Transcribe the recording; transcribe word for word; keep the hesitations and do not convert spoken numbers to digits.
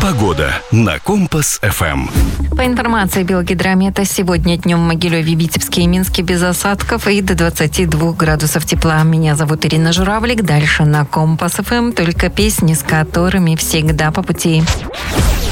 Погода на Компас эф эм. По информации Белгидромета, сегодня днем в Могилеве, Витебске и Минске без осадков и до двадцати двух градусов тепла. Меня зовут Ирина Журавлик. Дальше на Компас эф эм только песни, с которыми всегда по пути.